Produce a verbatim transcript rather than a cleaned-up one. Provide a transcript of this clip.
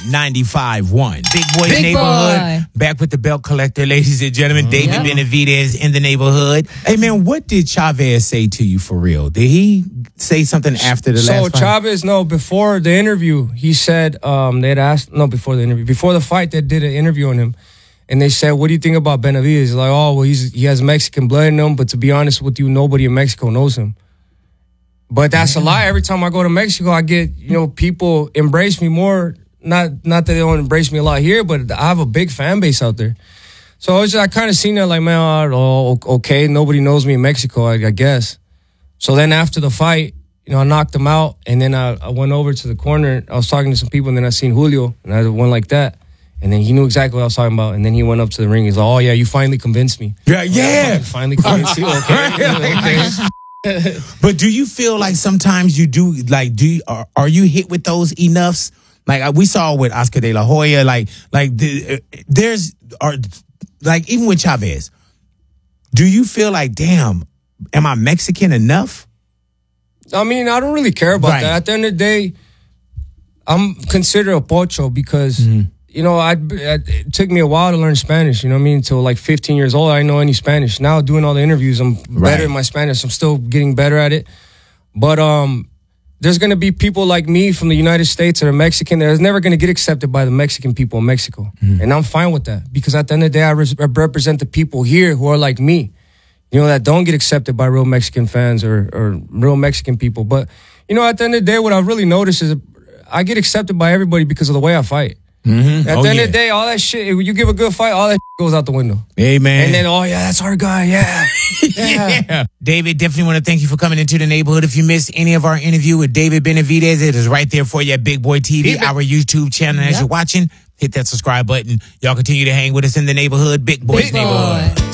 ninety-five point one. Big Boy's Big Neighborhood. Boy. Back with the belt collector, ladies and gentlemen. David Yep. Benavidez in the neighborhood. Hey, man, what did Chavez say to you for real? Did he say something after the So last fight? Chavez, no, before the interview, he said, um, they'd asked, no, before the interview, before the fight, they did an interview on him. And they said, what do you think about Benavidez? He's like, oh, well, he's he has Mexican blood in him, but to be honest with you, nobody in Mexico knows him. But that's a lie. Every time I go to Mexico, I get, you know, people embrace me more. Not not that they don't embrace me a lot here, but I have a big fan base out there. So I, was just, I kind of seen that like, man, oh, okay, nobody knows me in Mexico, I, I guess. So then after the fight, you know, I knocked him out, and then I, I went over to the corner. I was talking to some people, and then I seen Julio, and I went like that. And then he knew exactly what I was talking about. And then he went up to the ring. He's like, oh, yeah, you finally convinced me. Yeah, yeah. Finally convinced you. Okay. okay. But do you feel like sometimes you do, like, do you, are, are you hit with those enoughs? Like, uh, we saw with Oscar De La Hoya, like, like the, uh, there's, are, like, even with Chavez, do you feel like, damn, am I Mexican enough? I mean, I don't really care about Right. that. At the end of the day, I'm considered a pocho because, Mm-hmm. you know, I, it took me a while to learn Spanish, you know what I mean? Until like fifteen years old, I didn't know any Spanish. Now doing all the interviews, I'm Right. better in my Spanish. I'm still getting better at it. But um, there's going to be people like me from the United States that are Mexican that is never going to get accepted by the Mexican people in Mexico. Mm-hmm. And I'm fine with that because at the end of the day, I, res- I represent the people here who are like me, you know, that don't get accepted by real Mexican fans or, or real Mexican people. But, you know, at the end of the day, what I really noticed is I get accepted by everybody because of the way I fight. Mm-hmm. At Oh, the end yeah. of the day, all that shit, if you give a good fight, all that goes out the window. Hey, man. And then, oh, yeah, that's our guy. Yeah. Yeah. Yeah. David, definitely want to thank you for coming into the neighborhood. If you missed any of our interview with David Benavidez, it is right there for you at Big Boy T V, our YouTube channel. As Yep. you're watching, hit that subscribe button. Y'all continue to hang with us in the neighborhood. Big Boy's Big Neighborhood. Boy.